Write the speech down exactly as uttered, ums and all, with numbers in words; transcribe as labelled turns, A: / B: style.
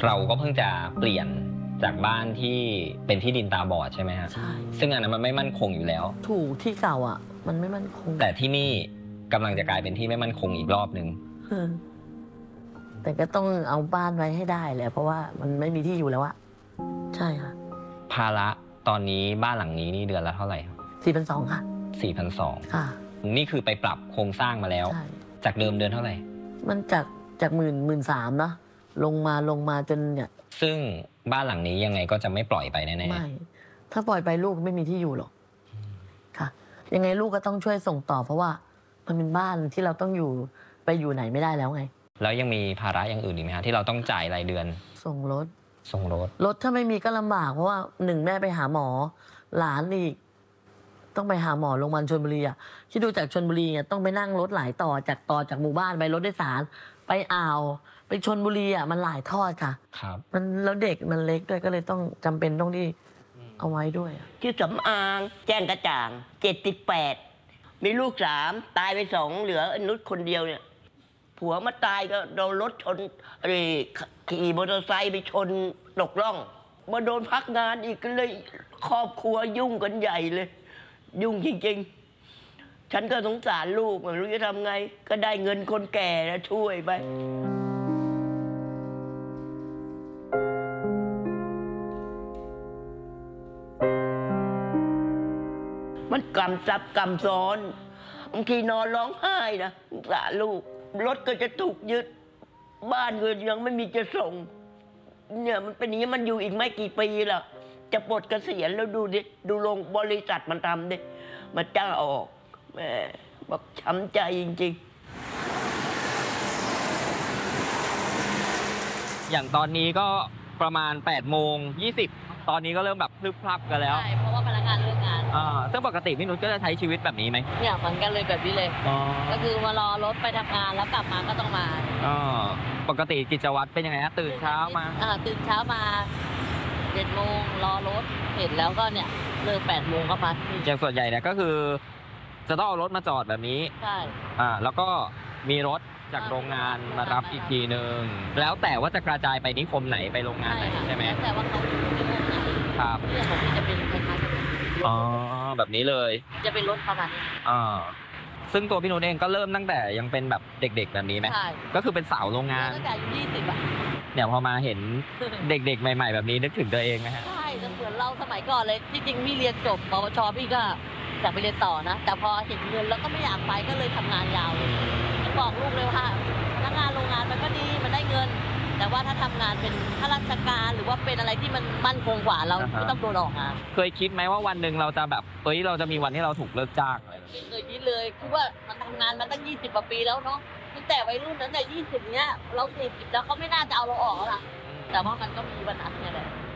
A: เราก็เพิ่งจะเปลี่ยนจากบ้านที่เป็นที่ดินตาบอดใช่ไหมฮะ
B: ใช่
A: ซึ่งอันนั้นมันไม่มั่นคงอยู่แล้ว
B: ถูกที่เก่าอ่ะ มันไม่มั่นคง
A: แต่ที่นี่กำลังจะกลายเป็นที่ไม่มั่นคงอีกรอบหนึ่ง
B: แต่ก็ต้องเอาบ้านไว้ให้ได้แหละเพราะว่ามันไม่มีที่อยู่แล้วอะใช่ค่ะ
A: ภาระตอนนี้บ้านหลังนี้นี่เดือนละเท่าไหร่ครับ
B: สี่พันสองค่ะ
A: สี่พันสอง
B: ค่ะ
A: นี่คือไปปรับโครงสร้างมาแล้ว
B: ใช่
A: จากเดิมเดือนเท่าไหร่
B: มันจากจากหมื่นหมื่นสามเนาะลงมาลงมาจนเนี่ย
A: ซึ่งบ้านหลังนี้ยังไงก็จะไม่ปล่อยไปแน่
B: ไม่ ถ้าปล่อยไปลูกไม่มีที่อยู่หรอกค่ะ ยังไงลูกก็ต้องช่วยส่งต่อ เพราะว่ามันเป็นบ้านที่เราต้องอยู่ไปอยู่ไหนไม่ได้แล้วไง
A: ๆแล้วยังมีภาระอย่างอื่นอีกไหมฮะที่เราต้องจ่ายรายเดือน
B: ส่งรถ
A: ส่งรถ
B: รถถ้าไม่มีก็ลำบากเพราะว่าหนึ่งแม่ไปหาหมอ หลานอีก ต้องไปหาหมอโรงพยาบาลชลบุรีอ่ะที่ดูจากชลบุรีเนี่ยต้องไปนั่งรถหลายต่อจากต่อจากหมู่บ้านไปรถโดยสารไปอ่าวไปชลบุรีอ่ะมันหลายทอดค่ะ
A: ครับ
B: มันแล้วเด็กมันเล็กด้วยก็เลยต้องจำเป็นต้องที่เอาไว้ด้วยอะ
C: ชื่อสำอางแจ้งกระจ่างเจ็ดสิบแปดมีลูกสามตายไปสองเหลืออนุชคนเดียวเนี่ยผัวมาตายก็โดนรถชนเอ้ยขี่มอเตอร์ไซค์ไปชนตกร่องมาโดนพักงานอีกก็เลยครอบครัวยุ่งกันใหญ่เลย ยุ่งจริงๆ ฉันก็สงสารลูกไม่รู้จะทำไง ก็ได้เงินคนแก่นะช่วยไป มันกำซับกำซ้อนบางทีนอนร้องไห้นะสงสารลูก รถก็จะถูกยึด บ้านก็ยังไม่มีจะส่ง เนี่ยมันเป็นอย่างนี้มันอยู่อีกไม่กี่ปีล่ะ จะปลดเกษียณแล้วดูดิ ดูโรงบริษัทมันทำดิมาจ้างออกแหมบอกช้ำใจจริงๆ
A: อย่างตอนนี้ก็ประมาณแปดโมงยี่สิบตอนนี้ก็เริ่มแบบพลึบพลับกันแล้ว
B: ใช่เพราะว่าพนักงานเลิกงาน
A: อ่าซึ่งปกติพี่นุชก็จะใช้ชีวิตแบบนี้ไหม
B: เนี่ยเหมือนกันเลยแบบนี้เลย
A: อ๋อ
B: ก็คือมารอรถไปทำงานแล้วกลับมาก็ต้องมา
A: อ๋อปกติกิจวัตรเป็นยังไงฮะตื่นเช้ามา
B: อ่าตื่นเช้ามาเจ็ดโมงรอรถเห็นแล้วก็เนี่ยเลิกแปดโมงก็มาที่
A: อย่างส่วนใหญ่เนี่ยก็คือจะต้องเอารถมาจอดแบบนี้
B: ใช่
A: อ่าแล้วก็มีรถจากโรงงานมารับอีกทีนึงแล้วแต่ว่าจะกระจายไปนิคมไหนไปโรงงานไหนใช่ไหม
B: แต่ว่าเขาอยู่ที่โรงงาน
A: ครับ
B: เรื่องของที่จะเป็นคล้ายๆกัน
A: อ๋อแบบนี้เลย
B: จะเป็นรถประมาณนี้
A: อ่าซึ่งตัวพี่นุชเองก็เริ่มตั้งแต่ยังเป็นแบบเด็กๆแบบนี้ไหม
B: ใช่
A: ก็คือเป็นสาวโรงงาน
B: ตั้งแต่อายุยี่สิบอ่ะ
A: เนี่ยพอมาเห็นเด็กๆใหม่ ๆ แบบนี้นึกถึงตัวเองไหมฮะ
B: ใช่เหมือนเราสมัยก่อนเลยที่จริงพี่เรียนจบปวชพี่ก็อยากไปเรียนต่อนะ แต่พอเห็นเงินแล้วก็ไม่อยากไปก็เลยทำงานยาวเลยบอกลูกเลยว่าพนักงานโรงงานมันก็ดีมันได้เงิน แต่ว่าถ้าทำงานเป็นข้าราชการหรือว่าเป็นอะไรที่มันมั่นคงกว่าเรา
A: อ่าฮะ
B: ไม่ต้องโดนออกงาน
A: เคยคิดไหมว่าวันหนึ่งเราจะแบบเอ้ยเราจะมีวันที่เราถูกเลิกจ้างอะไรแบบนี้
B: ไม่เคยคิดเลยคือว่ามันทำงานมาตั้งยี่สิบกว่าปีแล้วเนาะตั้งแต่วัยรุ่นนั้นแต่ยี่สิบเนี้ยเราสี่สิบแล้วเขาไม่น่าจะเอาเราออกแล้วล่ะแต่ว่ามันก็มีวันนั้นเนี่ยแหละ